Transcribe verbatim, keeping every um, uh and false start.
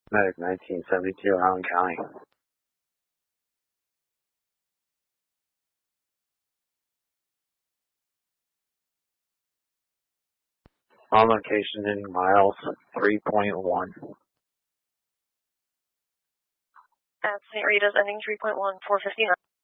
Medic nineteen seventy-two, Allen County. On location in miles three point one. At Saint Rita's ending three point one, four fifty-nine.